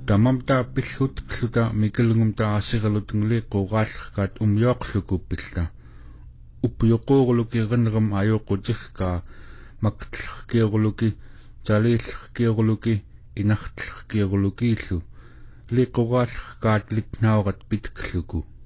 Tamamta pillhut kluta mikelungumta asiralutungli qoqaallrkaat umyoqlukupilla uppuyoqoorluki qenram ayoqutirka maktlerkiorluki taliillerkiorluki inartlerkiorlukiillu liqoqaallrkaat litnaorat pitkluku